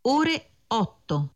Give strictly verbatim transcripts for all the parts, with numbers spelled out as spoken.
ore otto.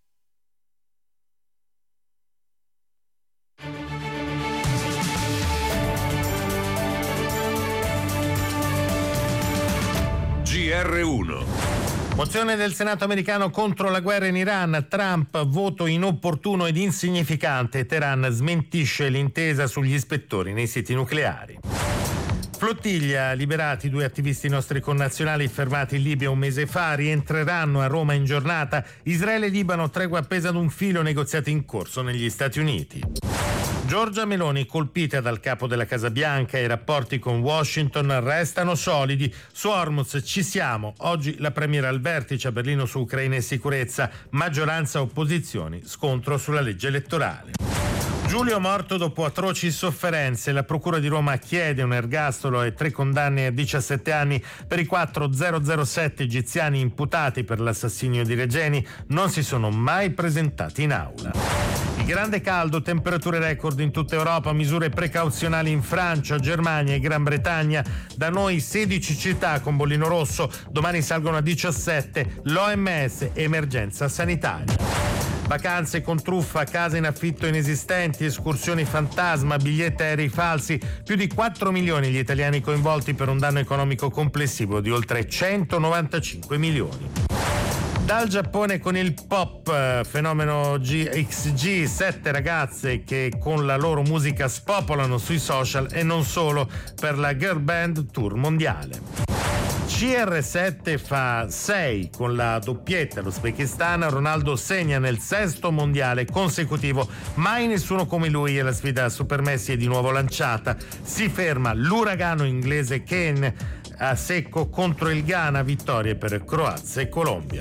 G R uno. Mozione del Senato americano contro la guerra in Iran. Trump, voto inopportuno ed insignificante. Teheran smentisce l'intesa sugli ispettori nei siti nucleari. Flottiglia, liberati due attivisti nostri connazionali fermati in Libia un mese fa, rientreranno a Roma in giornata. Israele e Libano, tregua appesa ad un filo, negoziati in corso negli Stati Uniti. Giorgia Meloni colpita dal capo della Casa Bianca, i rapporti con Washington restano solidi. Su Hormuz ci siamo. Oggi la premier al vertice a Berlino su Ucraina e sicurezza, maggioranza opposizioni, scontro sulla legge elettorale. Giulio morto dopo atroci sofferenze. La Procura di Roma chiede un ergastolo e tre condanne a diciassette anni per i quattro zero zero sette egiziani imputati per l'assassinio di Regeni. Non si sono mai presentati in aula. Il grande caldo, temperature record in tutta Europa, misure precauzionali in Francia, Germania e Gran Bretagna. Da noi sedici città con bollino rosso, domani salgono a diciassette. L'O M S, emergenza sanitaria. Vacanze con truffa, case in affitto inesistenti, escursioni fantasma, biglietti aerei falsi. Più di quattro milioni gli italiani coinvolti per un danno economico complessivo di oltre centonovantacinque milioni. Dal Giappone con il pop, fenomeno G X G, sette ragazze che con la loro musica spopolano sui social e non solo per la girl band tour mondiale. C R sette fa sei con la doppietta l'Uzbekistan. Ronaldo segna nel sesto mondiale consecutivo, mai nessuno come lui e la sfida Super Messi è di nuovo lanciata. Si ferma l'uragano inglese Kane a secco contro il Ghana, vittorie per Croazia e Colombia.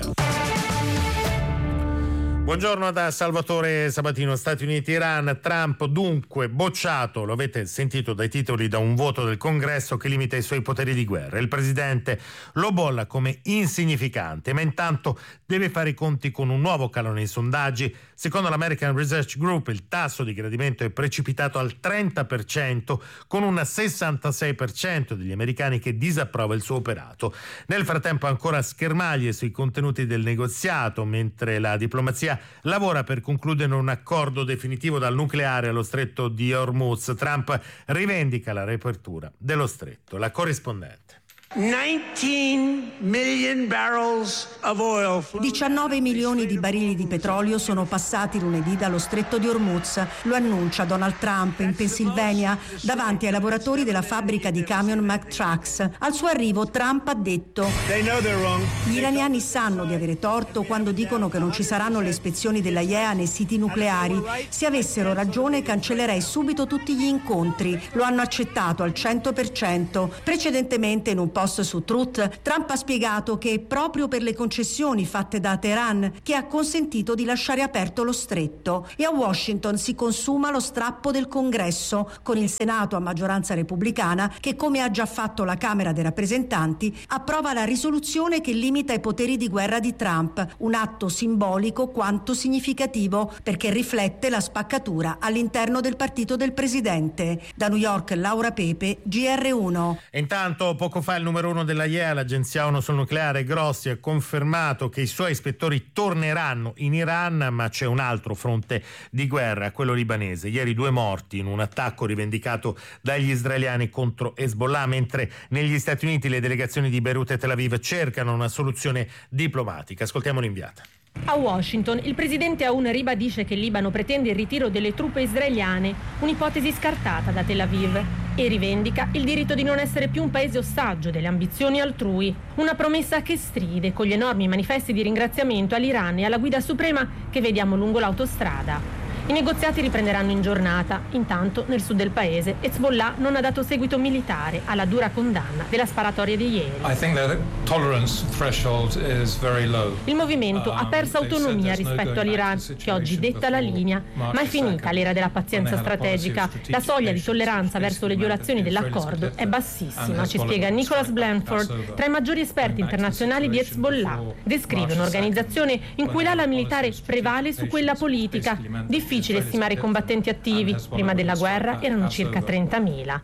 Buongiorno da Salvatore Sabatino. Stati Uniti, Iran, Trump dunque bocciato, lo avete sentito dai titoli, da un voto del Congresso che limita i suoi poteri di guerra. Il presidente lo bolla come insignificante, ma intanto deve fare i conti con un nuovo calo nei sondaggi. Secondo l'American Research Group il tasso di gradimento è precipitato al trenta per cento, con un sessantasei per cento degli americani che disapprova il suo operato. Nel frattempo ancora schermaglie sui contenuti del negoziato, mentre la diplomazia lavora per concludere un accordo definitivo dal nucleare allo stretto di Hormuz. Trump rivendica la riapertura dello stretto. La corrispondente. diciannove milioni di barili di petrolio sono passati lunedì dallo stretto di Hormuz, lo annuncia Donald Trump in Pennsylvania davanti ai lavoratori della fabbrica di camion Mack Trucks. Al suo arrivo Trump ha detto: gli iraniani sanno di avere torto quando dicono che non ci saranno le ispezioni dell'A I E A nei siti nucleari. Se avessero ragione cancellerei subito tutti gli incontri. Lo hanno accettato al cento per cento. Precedentemente in un post su Truth, Trump ha spiegato che è proprio per le concessioni fatte da Teheran che ha consentito di lasciare aperto lo stretto, e a Washington si consuma lo strappo del Congresso, con il Senato a maggioranza repubblicana che, come ha già fatto la Camera dei rappresentanti, approva la risoluzione che limita i poteri di guerra di Trump, un atto simbolico quanto significativo perché riflette la spaccatura all'interno del partito del presidente. Da New York, Laura Pepe, G R uno. E intanto poco fa il numero uno della I E A, l'agenzia ONU sul nucleare, Grossi, ha confermato che i suoi ispettori torneranno in Iran, ma c'è un altro fronte di guerra, quello libanese. Ieri due morti in un attacco rivendicato dagli israeliani contro Hezbollah, mentre negli Stati Uniti le delegazioni di Beirut e Tel Aviv cercano una soluzione diplomatica. Ascoltiamo l'inviata. A Washington il presidente Aoun ribadisce che il Libano pretende il ritiro delle truppe israeliane, un'ipotesi scartata da Tel Aviv, e rivendica il diritto di non essere più un paese ostaggio delle ambizioni altrui. Una promessa che stride con gli enormi manifesti di ringraziamento all'Iran e alla guida suprema che vediamo lungo l'autostrada. I negoziati riprenderanno in giornata. Intanto, nel sud del paese, Hezbollah non ha dato seguito militare alla dura condanna della sparatoria di ieri. I think that tolerance threshold is very low. Il movimento ha perso autonomia rispetto all'Iran, che oggi detta la linea, ma è finita l'era della pazienza strategica. La soglia di tolleranza verso le violazioni dell'accordo è bassissima, ci spiega Nicholas Blanford, tra i maggiori esperti internazionali di Hezbollah. Descrive un'organizzazione in cui l'ala militare prevale su quella politica, difficile difficile stimare i combattenti attivi. Prima della guerra erano circa trentamila.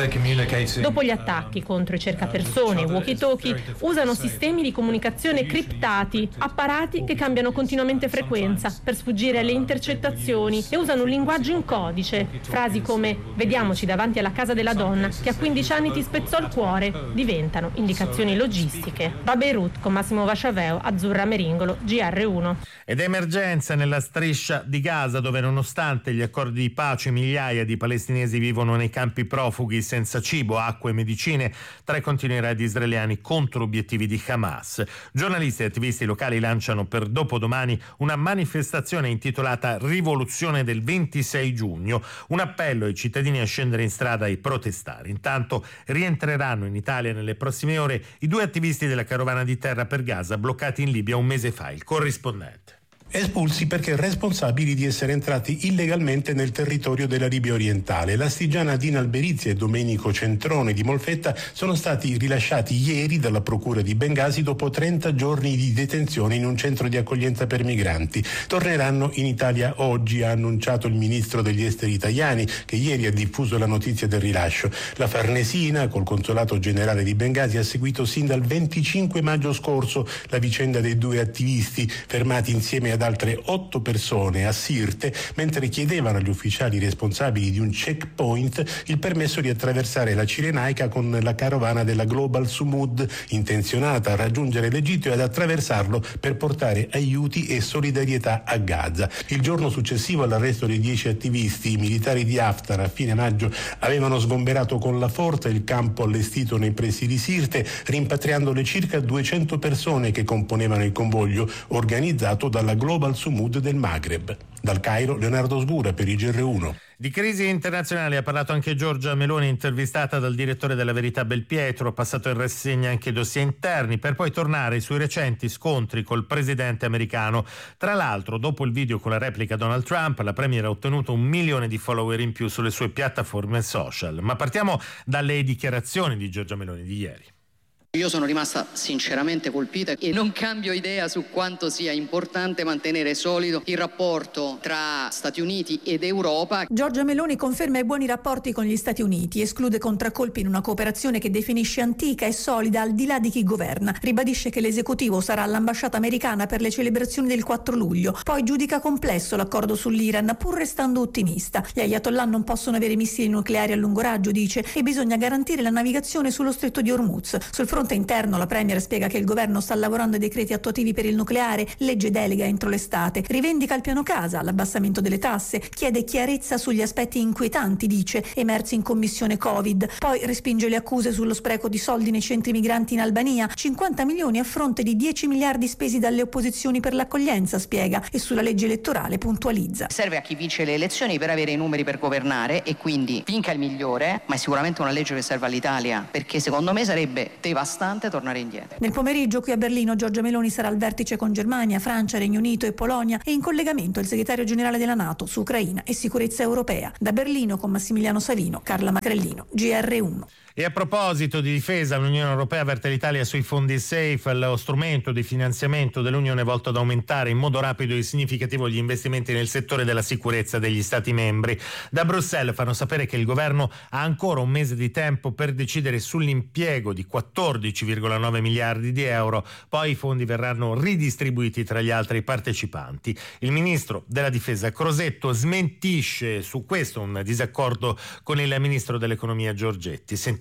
Dopo gli attacchi contro i cercapersone e i walkie-talkie, usano sistemi di comunicazione criptati, apparati che cambiano continuamente frequenza per sfuggire alle intercettazioni e usano un linguaggio in codice. Frasi come "vediamoci davanti alla casa della donna che a quindici anni ti spezzò il cuore" diventano indicazioni logistiche. Da Beirut con Massimo Vasciaveo, Azzurra Meringolo, G R uno. Ed emergenza nella striscia di Gaza, dove nonostante gli accordi di pace migliaia di palestinesi vivono nei campi profughi senza cibo, acqua e medicine tra i continui raid israeliani contro obiettivi di Hamas. Giornalisti e attivisti locali lanciano per dopodomani una manifestazione intitolata Rivoluzione del ventisei giugno, un appello ai cittadini a scendere in strada e protestare. Intanto rientreranno in Italia nelle prossime ore i due attivisti della carovana di terra per Gaza bloccati in Libia un mese fa. Il corrispondente. Espulsi perché responsabili di essere entrati illegalmente nel territorio della Libia orientale. L'Astigiana Dina Alberizia e Domenico Centrone di Molfetta sono stati rilasciati ieri dalla procura di Bengasi dopo trenta giorni di detenzione in un centro di accoglienza per migranti. Torneranno in Italia oggi, ha annunciato il ministro degli esteri italiani, che ieri ha diffuso la notizia del rilascio. La Farnesina, col consolato generale di Bengasi, ha seguito sin dal venticinque maggio scorso la vicenda dei due attivisti fermati insieme ad altre otto persone a Sirte mentre chiedevano agli ufficiali responsabili di un checkpoint il permesso di attraversare la Cirenaica con la carovana della Global Sumud, intenzionata a raggiungere l'Egitto e ad attraversarlo per portare aiuti e solidarietà a Gaza. Il giorno successivo all'arresto dei dieci attivisti, i militari di Haftar a fine maggio avevano sgomberato con la forza il campo allestito nei pressi di Sirte, rimpatriando le circa duecento persone che componevano il convoglio organizzato dalla Global Sumud del Maghreb. Dal Cairo, Leonardo Sgura per i G R uno. Di crisi internazionali ha parlato anche Giorgia Meloni, intervistata dal direttore della Verità Belpietro, ha passato in rassegna anche i dossier interni per poi tornare sui recenti scontri col presidente americano. Tra l'altro, dopo il video con la replica Donald Trump, la premier ha ottenuto un milione di follower in più sulle sue piattaforme social. Ma partiamo dalle dichiarazioni di Giorgia Meloni di ieri. Io sono rimasta sinceramente colpita e non cambio idea su quanto sia importante mantenere solido il rapporto tra Stati Uniti ed Europa. Giorgia Meloni conferma i buoni rapporti con gli Stati Uniti, esclude contraccolpi in una cooperazione che definisce antica e solida al di là di chi governa. Ribadisce che l'esecutivo sarà all'ambasciata americana per le celebrazioni del quattro luglio. Poi giudica complesso l'accordo sull'Iran, pur restando ottimista. Gli ayatollah non possono avere missili nucleari a lungo raggio, dice, e bisogna garantire la navigazione sullo stretto di Hormuz. Sul fronte interno la premier spiega che il governo sta lavorando ai decreti attuativi per il nucleare, legge delega entro l'estate, rivendica il piano casa, l'abbassamento delle tasse, chiede chiarezza sugli aspetti inquietanti, dice, emersi in commissione Covid, poi respinge le accuse sullo spreco di soldi nei centri migranti in Albania, cinquanta milioni a fronte di dieci miliardi spesi dalle opposizioni per l'accoglienza, spiega, e sulla legge elettorale puntualizza. Serve a chi vince le elezioni per avere i numeri per governare e quindi vinca il migliore, ma è sicuramente una legge che serve all'Italia, perché secondo me sarebbe devastante tornare indietro. Nel pomeriggio qui a Berlino Giorgia Meloni sarà al vertice con Germania, Francia, Regno Unito e Polonia e in collegamento il segretario generale della NATO su Ucraina e sicurezza europea. Da Berlino con Massimiliano Savino, Carla Macrellino, G R uno. E a proposito di difesa, l'Unione Europea avverte l'Italia sui fondi SAFE, lo strumento di finanziamento dell'Unione volto ad aumentare in modo rapido e significativo gli investimenti nel settore della sicurezza degli Stati membri. Da Bruxelles fanno sapere che il governo ha ancora un mese di tempo per decidere sull'impiego di quattordici virgola nove miliardi di euro, poi i fondi verranno ridistribuiti tra gli altri partecipanti. Il ministro della Difesa Crosetto smentisce su questo un disaccordo con il ministro dell'Economia Giorgetti. Sentiamo.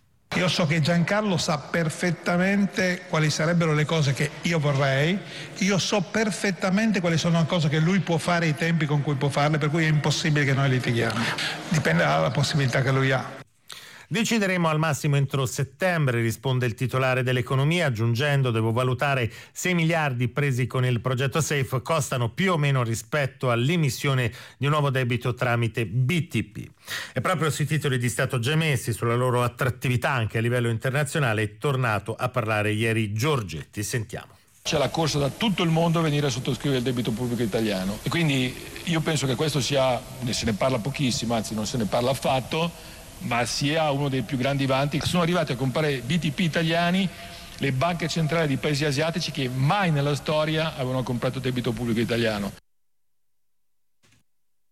Io so che Giancarlo sa perfettamente quali sarebbero le cose che io vorrei, io so perfettamente quali sono le cose che lui può fare, i tempi con cui può farle, per cui è impossibile che noi litighiamo. Dipende dalla possibilità che lui ha. Decideremo al massimo entro settembre, risponde il titolare dell'economia, aggiungendo: devo valutare se i miliardi presi con il progetto SAFE costano più o meno rispetto all'emissione di un nuovo debito tramite B T P. E proprio sui titoli di Stato già emessi, sulla loro attrattività anche a livello internazionale, è tornato a parlare ieri Giorgetti. Sentiamo. C'è la corsa da tutto il mondo a venire a sottoscrivere il debito pubblico italiano e quindi io penso che questo sia, se ne parla pochissimo, anzi non se ne parla affatto, ma sia uno dei più grandi vanti. Sono arrivati a comprare B T P italiani le banche centrali di paesi asiatici che mai nella storia avevano comprato debito pubblico italiano.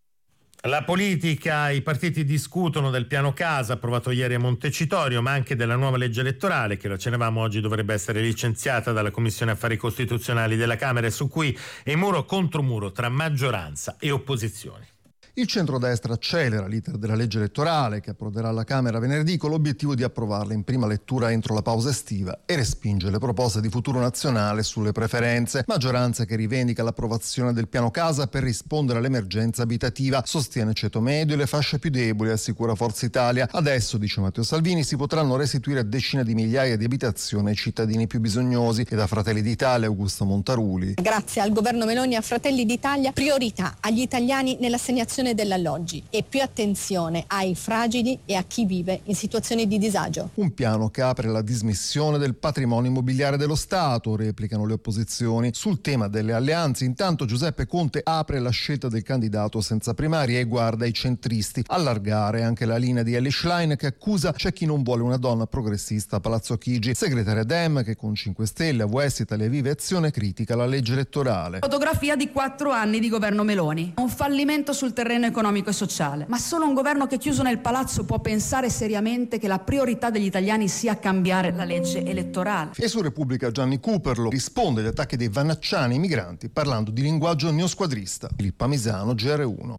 La politica, i partiti discutono del piano casa approvato ieri a Montecitorio, ma anche della nuova legge elettorale che, lo cenevamo oggi, dovrebbe essere licenziata dalla Commissione Affari Costituzionali della Camera, e su cui è muro contro muro tra maggioranza e opposizioni. Il centrodestra accelera l'iter della legge elettorale che approderà alla Camera venerdì con l'obiettivo di approvarla in prima lettura entro la pausa estiva e respinge le proposte di Futuro Nazionale sulle preferenze. Maggioranza che rivendica l'approvazione del piano casa per rispondere all'emergenza abitativa. Sostiene ceto medio e le fasce più deboli, assicura Forza Italia. Adesso, dice Matteo Salvini, si potranno restituire decine di migliaia di abitazioni ai cittadini più bisognosi. E da Fratelli d'Italia, Augusto Montaruli. Grazie al governo Meloni e a Fratelli d'Italia, priorità agli italiani nell'assegnazione dell'alloggi e più attenzione ai fragili e a chi vive in situazioni di disagio. Un piano che apre la dismissione del patrimonio immobiliare dello Stato, replicano le opposizioni. Sul tema delle alleanze, intanto Giuseppe Conte apre la scelta del candidato senza primarie e guarda i centristi. Allargare anche la linea di Elly Schlein, che accusa c'è chi non vuole una donna progressista a Palazzo Chigi. Segretaria Dem, che con cinque Stelle, A V S, Italia Viva e Azione critica la legge elettorale. Fotografia di quattro anni di governo Meloni. Un fallimento sul terreno economico e sociale. Ma solo un governo che chiuso nel palazzo può pensare seriamente che la priorità degli italiani sia cambiare la legge elettorale. E su Repubblica Gianni Cooperlo risponde agli attacchi dei vannacciani ai migranti parlando di linguaggio neosquadrista. Filippa Misano, G R uno.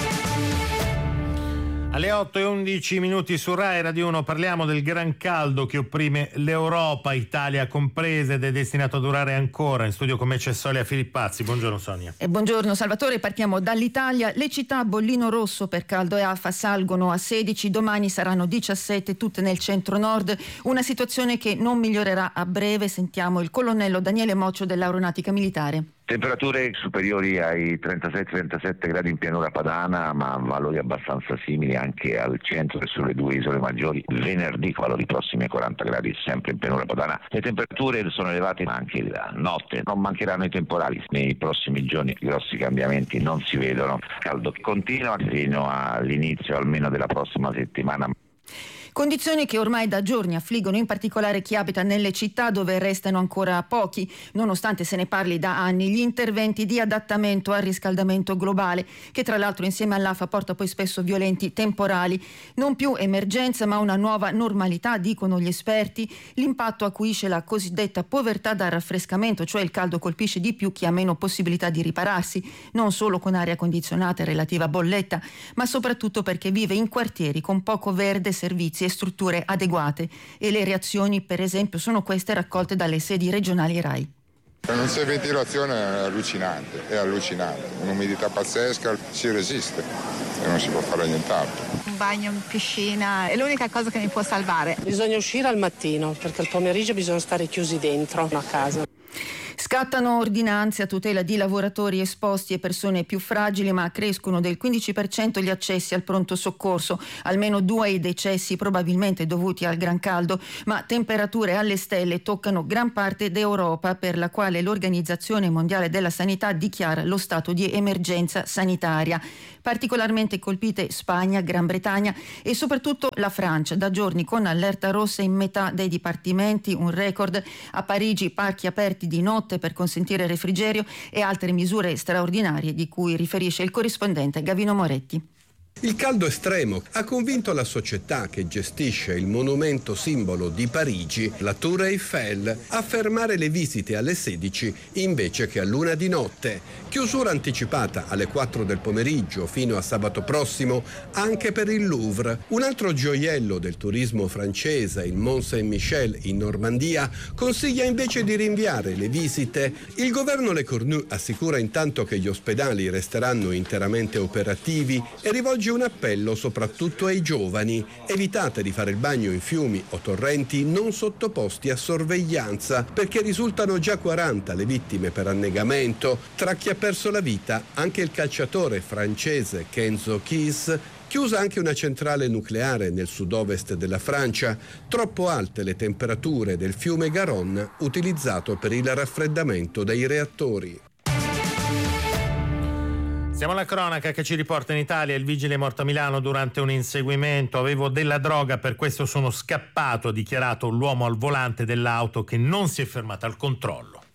Alle otto e undici minuti su Rai Radio uno parliamo del gran caldo che opprime l'Europa, Italia compresa, ed è destinato a durare ancora. In studio con me c'è Sonia Filippazzi. Buongiorno Sonia. E buongiorno Salvatore, partiamo dall'Italia. Le città a bollino rosso per caldo e afa salgono a sedici, domani saranno diciassette, tutte nel centro-nord. Una situazione che non migliorerà a breve. Sentiamo il colonnello Daniele Moccio dell'Aeronautica Militare. Temperature superiori ai trentasei trentasette gradi in pianura padana, ma valori abbastanza simili anche al centro e sulle due isole maggiori. Venerdì valori prossimi ai quaranta gradi sempre in pianura padana. Le temperature sono elevate ma anche la notte. Non mancheranno i temporali. Nei prossimi giorni grossi cambiamenti non si vedono. Caldo continua fino all'inizio almeno della prossima settimana. Condizioni che ormai da giorni affliggono in particolare chi abita nelle città, dove restano ancora pochi, nonostante se ne parli da anni, gli interventi di adattamento al riscaldamento globale, che tra l'altro insieme all'afa porta poi spesso violenti temporali. Non più emergenza ma una nuova normalità, dicono gli esperti. L'impatto acuisce la cosiddetta povertà da raffrescamento, cioè il caldo colpisce di più chi ha meno possibilità di ripararsi, non solo con aria condizionata e relativa bolletta, ma soprattutto perché vive in quartieri con poco verde, servizi e strutture adeguate. E le reazioni, per esempio, sono queste raccolte dalle sedi regionali RAI. Non c'è ventilazione, è allucinante, è allucinante, un'umidità pazzesca, si resiste e non si può fare nient'altro. Un bagno in piscina è l'unica cosa che mi può salvare. Bisogna uscire al mattino perché al pomeriggio bisogna stare chiusi dentro a casa. Scattano ordinanze a tutela di lavoratori esposti e persone più fragili, ma crescono del quindici per cento gli accessi al pronto soccorso, almeno due i decessi probabilmente dovuti al gran caldo, ma temperature alle stelle toccano gran parte d'Europa, per la quale l'Organizzazione Mondiale della Sanità dichiara lo stato di emergenza sanitaria. Particolarmente colpite Spagna, Gran Bretagna e soprattutto la Francia, da giorni con allerta rossa in metà dei dipartimenti, un record. A Parigi parchi aperti di notte per consentire refrigerio e altre misure straordinarie di cui riferisce il corrispondente Gavino Moretti. Il caldo estremo ha convinto la società che gestisce il monumento simbolo di Parigi, la Tour Eiffel, a fermare le visite alle sedici invece che a luna di notte. Chiusura anticipata alle quattro del pomeriggio fino a sabato prossimo anche per il Louvre. Un altro gioiello del turismo francese, il Mont Saint-Michel in Normandia, consiglia invece di rinviare le visite. Il governo Le Cornu assicura intanto che gli ospedali resteranno interamente operativi e rivolge un appello soprattutto ai giovani: evitate di fare il bagno in fiumi o torrenti non sottoposti a sorveglianza, perché risultano già quaranta le vittime per annegamento. Tra chi ha perso la vita anche il calciatore francese Kenzo Kiss. Chiusa anche una centrale nucleare nel sud-ovest della Francia, troppo alte le temperature del fiume Garonne utilizzato per il raffreddamento dei reattori. Siamo alla cronaca che ci riporta in Italia. Il vigile è morto a Milano durante un inseguimento. Avevo della droga, per questo sono scappato, ha dichiarato l'uomo al volante dell'auto che non si è fermato al controllo.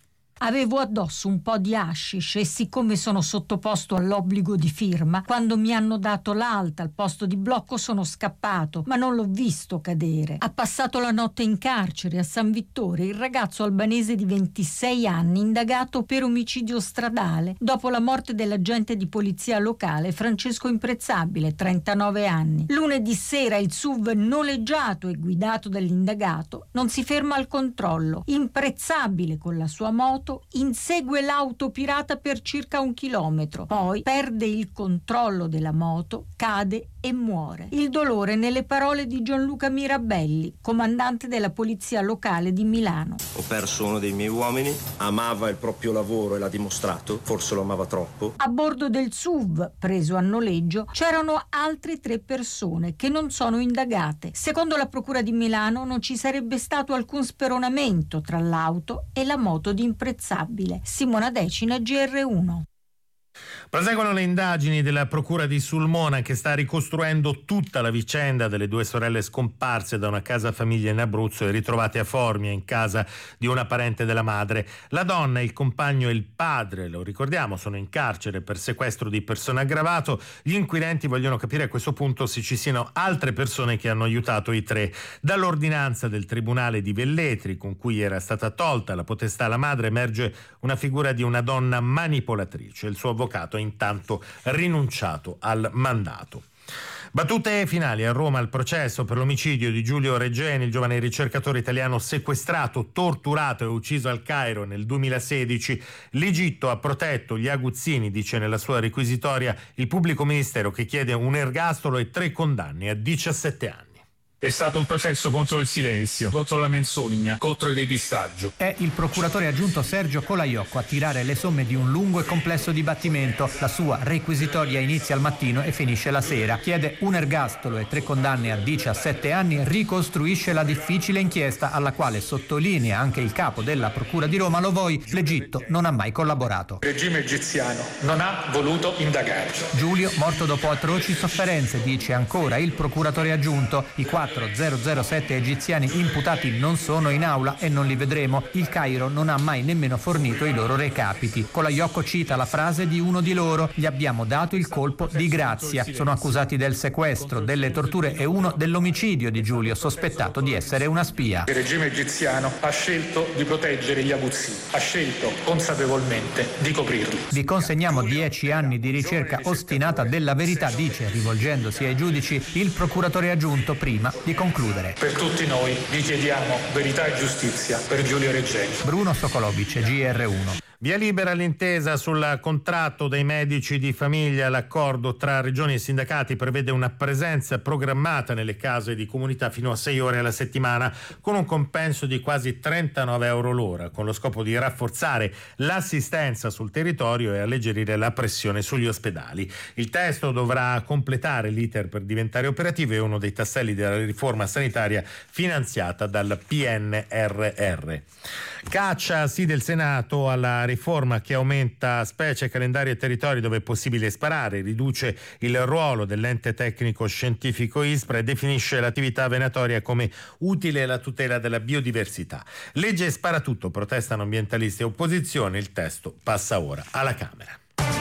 Avevo addosso un po' di hashish e siccome sono sottoposto all'obbligo di firma, quando mi hanno dato l'alta al posto di blocco sono scappato, ma non l'ho visto cadere. Ha passato la notte in carcere a San Vittore il ragazzo albanese di ventisei anni indagato per omicidio stradale dopo la morte dell'agente di polizia locale Francesco Imprezzabile, trentanove anni. Lunedì sera il S U V noleggiato e guidato dall'indagato non si ferma al controllo. Imprezzabile con la sua moto insegue l'auto pirata per circa un chilometro, poi perde il controllo della moto, cade e muore. Il dolore nelle parole di Gianluca Mirabelli, comandante della polizia locale di Milano. Ho perso uno dei miei uomini, amava il proprio lavoro e l'ha dimostrato, forse lo amava troppo. A bordo del S U V, preso a noleggio, c'erano altre tre persone che non sono indagate. Secondo la Procura di Milano non ci sarebbe stato alcun speronamento tra l'auto e la moto di Imprezzabile. Simona Decina, G R uno. Proseguono le indagini della Procura di Sulmona, che sta ricostruendo tutta la vicenda delle due sorelle scomparse da una casa famiglia in Abruzzo e ritrovate a Formia, in casa di una parente della madre. La donna, il compagno e il padre, lo ricordiamo, sono in carcere per sequestro di persona aggravato. Gli inquirenti vogliono capire a questo punto se ci siano altre persone che hanno aiutato i tre. Dall'ordinanza del Tribunale di Velletri, con cui era stata tolta la potestà alla madre, emerge una figura di una donna manipolatrice. Il suo avvocato ha intanto rinunciato al mandato. Battute finali a Roma al processo per l'omicidio di Giulio Regeni, il giovane ricercatore italiano sequestrato, torturato e ucciso al Cairo nel duemilasedici. L'Egitto ha protetto gli aguzzini, dice nella sua requisitoria il pubblico ministero, che chiede un ergastolo e tre condanne a diciassette anni. È stato un processo contro il silenzio, contro la menzogna, contro il depistaggio. È il procuratore aggiunto Sergio Colaiocco a tirare le somme di un lungo e complesso dibattimento. La sua requisitoria inizia al mattino e finisce la sera. Chiede un ergastolo e tre condanne a diciassette anni, ricostruisce la difficile inchiesta alla quale, sottolinea anche il capo della Procura di Roma, Lovoi, l'Egitto non ha mai collaborato. Il regime egiziano non ha voluto indagarci. Giulio morto dopo atroci sofferenze, dice ancora il procuratore aggiunto. I quattro zero zero sette egiziani imputati non sono in aula e non li vedremo. Il Cairo non ha mai nemmeno fornito i loro recapiti. Colaiocco cita la frase di uno di loro: gli abbiamo dato il colpo di grazia. Sono accusati del sequestro, delle torture e uno dell'omicidio di Giulio, sospettato di essere una spia. Il regime egiziano ha scelto di proteggere gli aguzzini, ha scelto consapevolmente di coprirli. Vi consegniamo dieci anni di ricerca ostinata della verità, dice, rivolgendosi ai giudici, il procuratore aggiunto prima di concludere. Per tutti noi vi chiediamo verità e giustizia per Giulio Regeni. Bruno Sokolovic, G R uno. Via libera l'intesa sul contratto dei medici di famiglia. L'accordo tra regioni e sindacati prevede una presenza programmata nelle case di comunità fino a sei ore alla settimana, con un compenso di quasi trentanove euro l'ora, con lo scopo di rafforzare l'assistenza sul territorio e alleggerire la pressione sugli ospedali. Il testo dovrà completare l'iter per diventare operativo e uno dei tasselli della riforma sanitaria finanziata dal P N R R. Caccia sì del Senato alla riforma che aumenta specie, calendario e territori dove è possibile sparare, riduce il ruolo dell'ente tecnico scientifico ISPRA e definisce l'attività venatoria come utile alla tutela della biodiversità. Legge sparatutto, protestano ambientalisti e opposizione. Il testo passa ora alla Camera.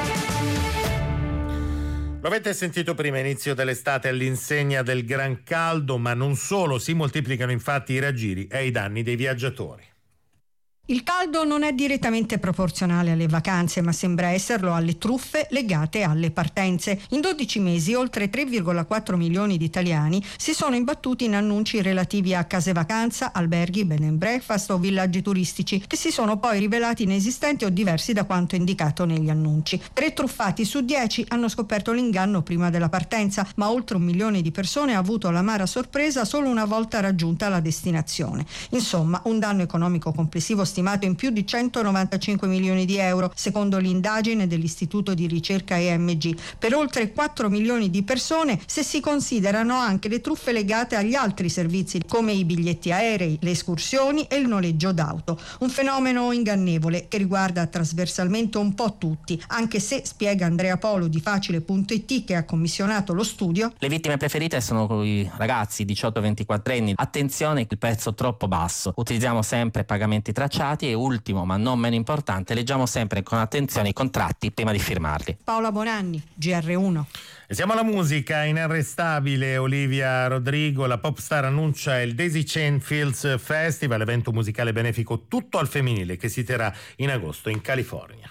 Lo avete sentito prima, inizio dell'estate all'insegna del gran caldo, ma non solo, si moltiplicano infatti i raggiri ai danni dei viaggiatori. Il caldo non è direttamente proporzionale alle vacanze, ma sembra esserlo alle truffe legate alle partenze. In dodici mesi oltre tre virgola quattro milioni di italiani si sono imbattuti in annunci relativi a case vacanza, alberghi, bed and breakfast o villaggi turistici, che si sono poi rivelati inesistenti o diversi da quanto indicato negli annunci. Tre truffati su dieci hanno scoperto l'inganno prima della partenza, ma oltre un milione di persone ha avuto l'amara sorpresa solo una volta raggiunta la destinazione. Insomma, un danno economico complessivo stimato in più di centonovantacinque milioni di euro, secondo l'indagine dell'Istituto di Ricerca E M G, per oltre quattro milioni di persone, se si considerano anche le truffe legate agli altri servizi come i biglietti aerei, le escursioni e il noleggio d'auto. Un fenomeno ingannevole che riguarda trasversalmente un po' tutti, anche se, spiega Andrea Polo di Facile punto it, che ha commissionato lo studio, le vittime preferite sono i ragazzi diciotto ventiquattro anni. Attenzione, il prezzo troppo basso. Utilizziamo sempre pagamenti tracciati associati e ultimo ma non meno importante, leggiamo sempre con attenzione i contratti prima di firmarli. Paola Bonanni, G R uno. E siamo alla musica. Inarrestabile Olivia Rodrigo, la pop star annuncia il Daisy Chain Fields Festival, evento musicale benefico tutto al femminile che si terrà in agosto in California.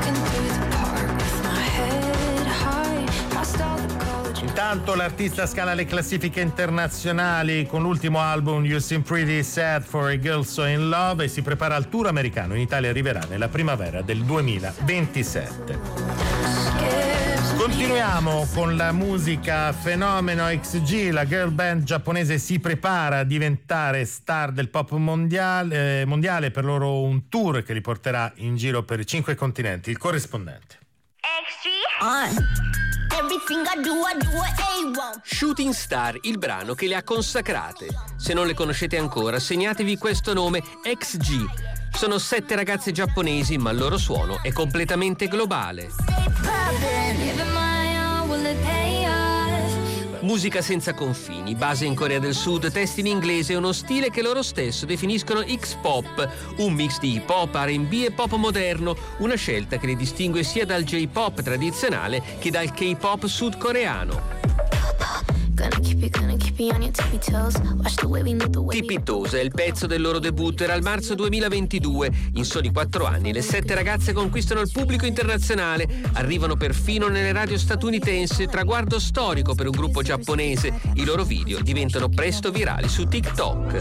Intanto l'artista scala le classifiche internazionali con l'ultimo album You Seem Pretty Sad for a Girl So In Love e si prepara al tour americano. In Italia arriverà nella primavera del duemilaventisette. Continuiamo con la musica. Fenomeno X G, la girl band giapponese si prepara a diventare star del pop mondiale, eh, mondiale per loro un tour che li porterà in giro per cinque continenti. Il corrispondente. X G on. Everything I do, I do it A one. Shooting Star, il brano che le ha consacrate. Se non le conoscete ancora, segnatevi questo nome, X G. Sono sette ragazze giapponesi, ma il loro suono è completamente globale. Musica senza confini, base in Corea del Sud, testi in inglese e uno stile che loro stesso definiscono X-pop, un mix di hip hop, R and B e pop moderno, una scelta che li distingue sia dal J-pop tradizionale che dal K-pop sudcoreano. Tipitosa è il pezzo del loro debutto, era il marzo duemilaventidue. In soli quattro anni le sette ragazze conquistano il pubblico internazionale, arrivano perfino nelle radio statunitensi, traguardo storico per un gruppo giapponese. I loro video diventano presto virali su TikTok.